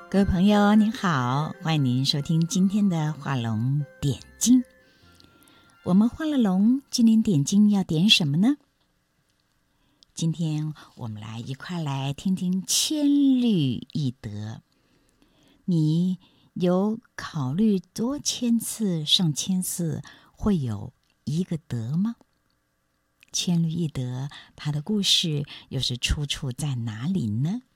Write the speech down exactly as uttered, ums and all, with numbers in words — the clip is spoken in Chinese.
各位朋友您好，欢迎您收听今天的画龙点睛。我们画了龙，今天点睛要点什么呢？今天我们来一块来听听千虑一得。你有考虑多千次上千次会有一个得吗？千虑一得，它的故事又是出处在哪里呢？